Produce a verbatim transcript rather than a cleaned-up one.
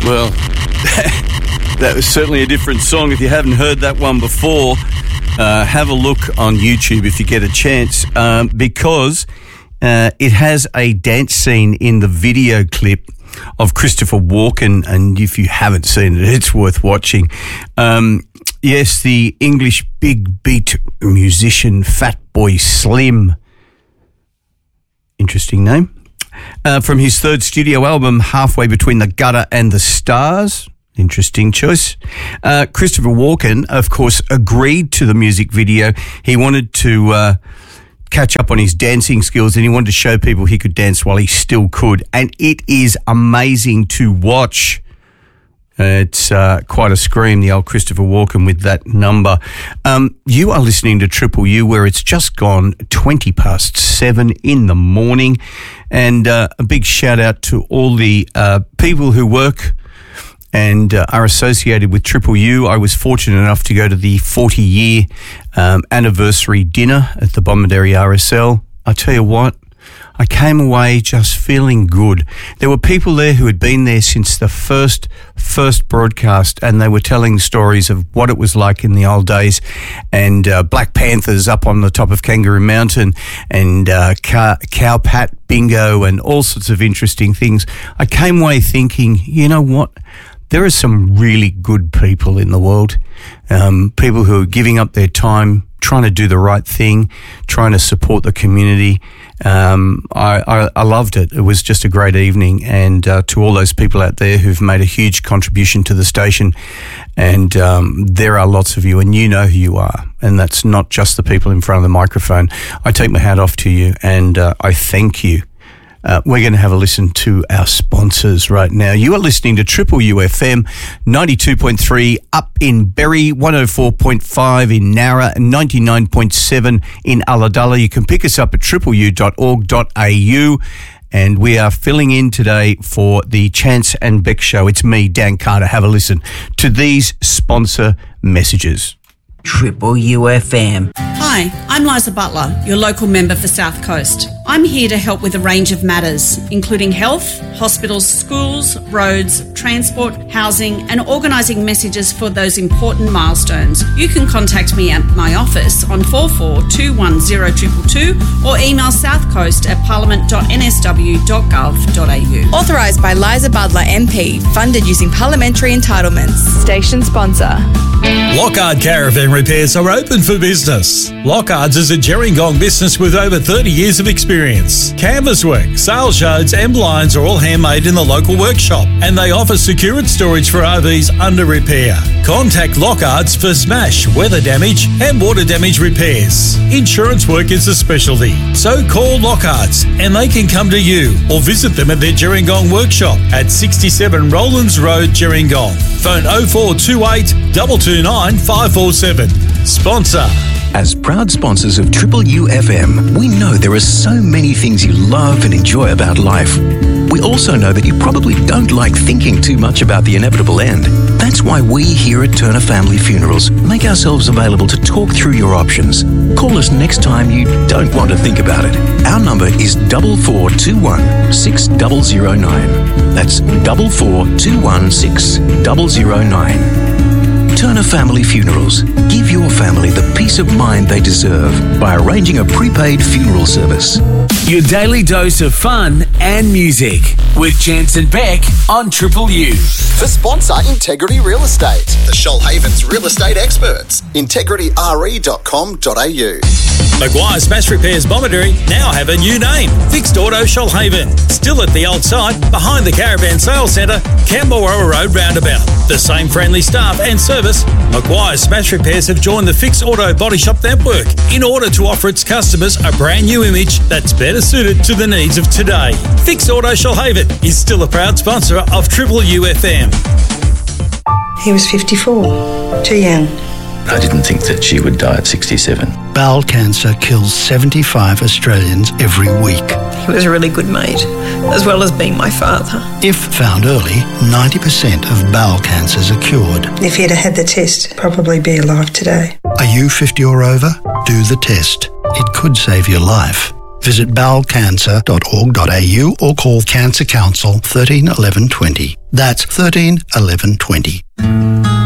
Well, that was certainly a different song. If you haven't heard that one before, uh, have a look on YouTube if you get a chance, um, because uh, it has a dance scene in the video clip of Christopher Walken, and if you haven't seen it, it's worth watching. Um, yes, the English big beat musician Fatboy Slim. Interesting name. Uh, from his third studio album, Halfway Between the Gutter and the Stars. Interesting choice. Uh, Christopher Walken, of course, agreed to the music video. He wanted to uh, catch up on his dancing skills, and he wanted to show people he could dance while he still could. And it is amazing to watch. It's uh, quite a scream, the old Christopher Walken with that number. Um, you are listening to Triple U, where it's just gone twenty past seven in the morning. And uh, a big shout out to all the uh, people who work and uh, are associated with Triple U. I was fortunate enough to go to the forty-year um, anniversary dinner at the Bomaderry R S L. I tell you what, I came away just feeling good. There were people there who had been there since the first first broadcast, and they were telling stories of what it was like in the old days, and uh, Black Panthers up on the top of Kangaroo Mountain, and uh, cow, cow pat bingo, and all sorts of interesting things. I came away thinking, you know what? There are some really good people in the world, um, people who are giving up their time, trying to do the right thing, trying to support the community. Um, I, I, I loved it. It was just a great evening, and uh, to all those people out there who've made a huge contribution to the station, and um, there are lots of you, and you know who you are, and that's not just the people in front of the microphone. I take my hat off to you, and uh, I thank you. Uh, we're going to have a listen to our sponsors right now. You are listening to Triple U F M, ninety-two point three up in Berry, one oh four point five in Nowra, and ninety-nine point seven in Ulladulla. You can pick us up at triple u dot org dot a u. And we are filling in today for the Chance and Beck Show. It's me, Dan Carter. Have a listen to these sponsor messages. Triple U F M. Hi, I'm Liza Butler, your local member for South Coast. I'm here to help with a range of matters, including health, hospitals, schools, roads, transport, housing, and organising messages for those important milestones. You can contact me at my office on four four two one zero two two two or email southcoast at parliament dot n s w dot gov dot a u. Authorised by Liza Butler M P, funded using parliamentary entitlements. Station sponsor. Lockhart Caravan Repairs are open for business. Lockhart's is a Gerringong business with over thirty years of experience. Canvas work, sales yards and blinds are all handmade in the local workshop, and they offer secured storage for R Vs under repair. Contact Lockhart's for smash, weather damage and water damage repairs. Insurance work is a specialty, so call Lockhart's and they can come to you, or visit them at their Gerringong workshop at sixty-seven Rowlands Road, Gerringong. Phone oh four two eight two two nine five four seven. Sponsor. As proud sponsors of Triple U F M, we know there are so many things you love and enjoy about life. We also know that you probably don't like thinking too much about the inevitable end. That's why we here at Turner Family Funerals make ourselves available to talk through your options. Call us next time you don't want to think about it. Our number is four four two one six zero zero nine. That's four four two one six zero zero nine. Turner Family Funerals. Give your family the peace of mind they deserve by arranging a prepaid funeral service. Your daily dose of fun and music with Chance and Beck on Triple U. For sponsor Integrity Real Estate, the Shoalhaven's real estate experts. integrity r e dot com dot a u. Maguire Smash Repairs Bomaderry now have a new name, Fixed Auto Shoalhaven. Still at the old site, behind the Caravan Sales Centre, Camberwell Road roundabout. The same friendly staff and service, Maguire Smash Repairs have joined the Fixed Auto Body Shop network in order to offer its customers a brand new image that's better suited to the needs of today. Fixed Auto Shoalhaven is still a proud sponsor of Triple U F M. He was fifty-four, too young. I didn't think that she would die at sixty-seven. Bowel cancer kills seventy-five Australians every week. He was a really good mate, as well as being my father. If found early, ninety percent of bowel cancers are cured. If he'd have had the test, probably be alive today. Are you fifty or over? Do the test. It could save your life. Visit bowel cancer dot org dot a u or call Cancer Council thirteen eleven twenty. That's thirteen eleven twenty.